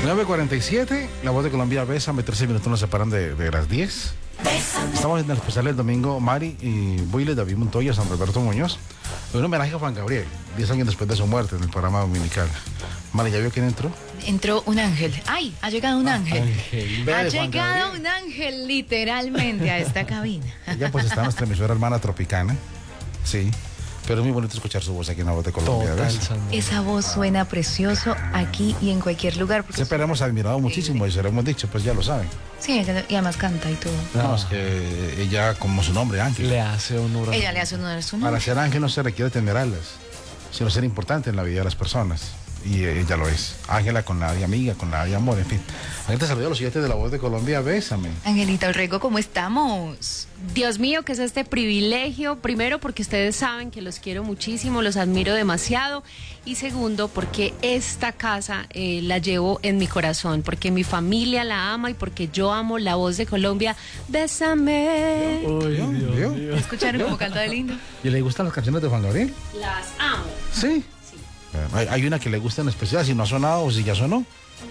9:47, La Voz de Colombia, Bésame, 13 minutos nos separan de las 10. Estamos en el especial del domingo, Mari y Buile, David Montoya, San Roberto Muñoz. Un homenaje a Juan Gabriel, 10 años después de su muerte en el programa dominical. Mari, ¿ya vio quién entró? Entró un ángel. ¡Ay! Ha llegado un ángel. Vea Ha de Juan llegado Gabriel. un ángel literalmente a esta cabina. Ella pues está en nuestra emisora hermana Tropicana. Sí. Pero es muy bonito escuchar su voz aquí en La Voz de Colombia. Total, ¿Ves? Sandra. Esa voz suena precioso aquí y en cualquier lugar. Porque Siempre hemos admirado muchísimo y se lo hemos dicho, pues ya lo saben. sí, y además canta y todo. No, es que ella, como su nombre, Ángel. Le hace honor a... Ella le hace honor a su Para nombre. ser ángel no se requiere tener alas, sino ser importante en la vida de las personas. Y ella lo es. Ángela con la de amiga, con la de amor, en fin. Aquí te saludo a los siguientes de La Voz de Colombia, Bésame. Angelita Orrego, ¿cómo estamos? Dios mío, ¿qué es este privilegio? Primero, porque ustedes saben que los quiero muchísimo, los admiro demasiado. Y segundo, porque esta casa la llevo en mi corazón, porque mi familia la ama y porque yo amo La Voz de Colombia. Bésame. Uy, ¿Vio? Dios mío. ¿Escucharon cómo canta de lindo? ¿Y le gustan las canciones de Juan Gabriel? Las amo. Sí. Hay una que le gusta en especial, si no ha sonado o si ya sonó.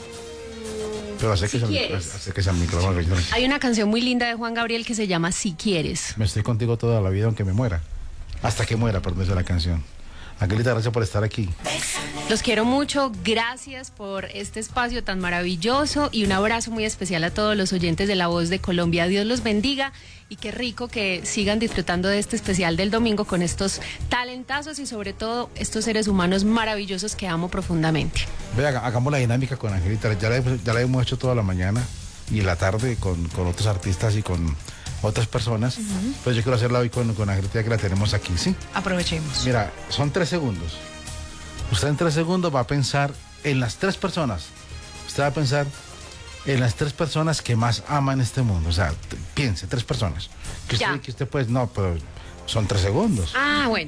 Pero acérquese al micrófono. Hay una canción muy linda de Juan Gabriel que se llama Si Quieres. Me estoy contigo toda la vida aunque me muera. Hasta que muera, perdón, esa es la canción. Angelita, gracias por estar aquí. Los quiero mucho, gracias por este espacio tan maravilloso y un abrazo muy especial a todos los oyentes de La Voz de Colombia. Dios los bendiga y qué rico que sigan disfrutando de este especial del domingo con estos talentazos y sobre todo estos seres humanos maravillosos que amo profundamente. Vea, hagamos la dinámica con Angelita. Ya la hemos hecho toda la mañana y la tarde con otros artistas y con otras personas. Pues yo quiero hacerla hoy con Angelita, que la tenemos aquí, ¿sí? Aprovechemos. Mira, son 3 segundos. Usted en 3 segundos va a pensar en las 3 personas. Usted va a pensar en las 3 personas que más ama en este mundo. O sea, piense, 3 personas. Ya. Que usted pues, no, pero son 3 segundos. Ah, bueno.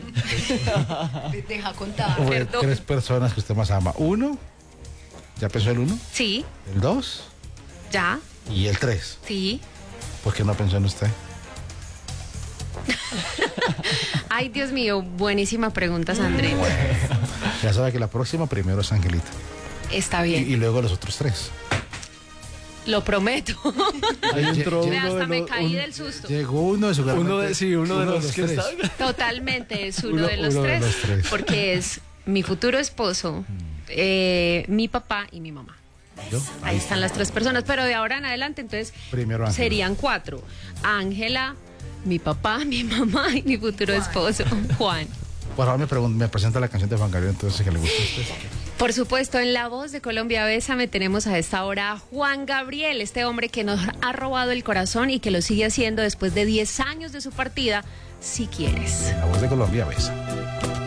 Deja contar. Pues, perdón. 3 personas que usted más ama. 1, ¿ya pensó el 1? Sí, El 2 ya, y el 3. sí. ¿Por qué no pensó en usted? Ay, Dios mío, buenísima pregunta, Sandré. Ya sabe que la próxima primero es Angelita. Está bien, Y luego los otros 3. lo prometo. Ahí entró Lle- Ve, uno hasta de me los... caí del susto. Llegó uno de su Uno de los que 3. está... Totalmente, es uno de los Uno de tres, los tres. porque es mi futuro esposo, mi papá y mi mamá. ¿Yo? Ahí están las 3 personas, pero de ahora en adelante entonces Primero Ángela. serían 4. Ángela, mi papá, mi mamá y mi futuro esposo, Juan. Por favor, me presenta la canción de Juan Gabriel, entonces, que le gusta a usted. Por supuesto, en La Voz de Colombia, Bésame, tenemos a esta hora a Juan Gabriel, este hombre que nos ha robado el corazón y que lo sigue haciendo después de 10 años de su partida, Si Quieres. La Voz de Colombia, besa.